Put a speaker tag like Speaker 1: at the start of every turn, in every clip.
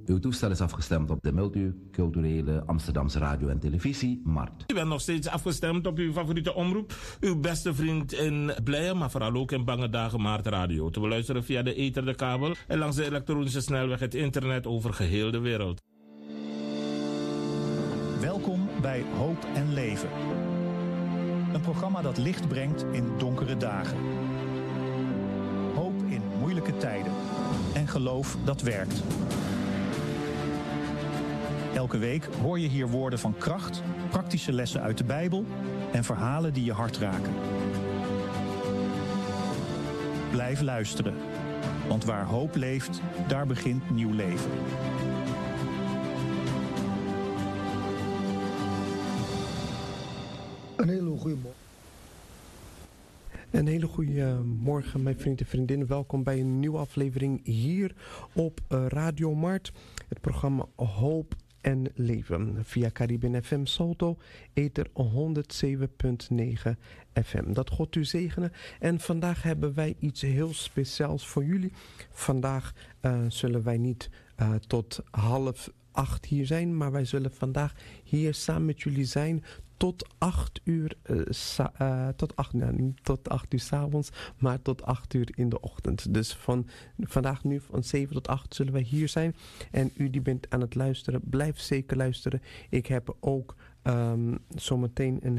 Speaker 1: Uw toestel is afgestemd op de multiculturele Amsterdamse radio en televisie, MART.
Speaker 2: U bent nog steeds afgestemd op uw favoriete omroep. Uw beste vriend in blije, maar vooral ook in bange dagen, MART Radio. Te beluisteren via de ether, de kabel en langs de elektronische snelweg het internet over geheel de wereld.
Speaker 3: Welkom bij Hoop en Leven. Een programma dat licht brengt in donkere dagen. Hoop in moeilijke tijden. En geloof dat werkt. Elke week hoor je hier woorden van kracht, praktische lessen uit de Bijbel en verhalen die je hart raken. Blijf luisteren, want waar hoop leeft, daar begint nieuw leven.
Speaker 4: Een hele goede morgen, mijn vrienden en vriendinnen. Welkom bij een nieuwe aflevering hier op Radio Mart. Het programma Hoop en Leven via Caribbean FM Salto, ether 107.9 FM. Dat God u zegenen. En vandaag hebben wij iets heel speciaals voor jullie. Vandaag zullen wij niet tot 7:30 hier zijn, maar wij zullen vandaag hier samen met jullie zijn tot 8 uur, niet tot 8 uur 's avonds, maar tot 8 uur in de ochtend. Dus vandaag nu van 7 tot 8 zullen wij hier zijn. En u die bent aan het luisteren, blijf zeker luisteren. Ik heb ook zometeen een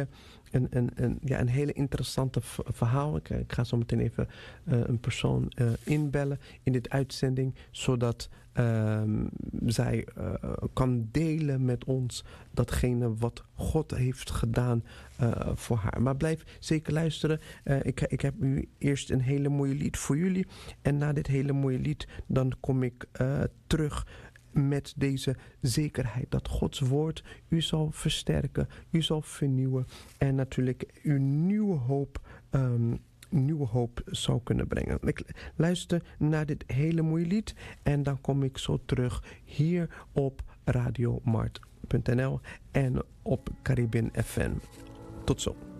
Speaker 4: hele interessante verhaal. Ik ga zo meteen even een persoon inbellen in dit uitzending, zodat zij kan delen met ons datgene wat God heeft gedaan voor haar. Maar blijf zeker luisteren. Ik heb nu eerst een hele mooie lied voor jullie. En na dit hele mooie lied, dan kom ik terug met deze zekerheid dat Gods woord u zal versterken, u zal vernieuwen en natuurlijk uw nieuwe hoop zou kunnen brengen. Ik luister naar dit hele mooie lied en dan kom ik zo terug hier op radiomart.nl en op Caribbean FM. Tot zo.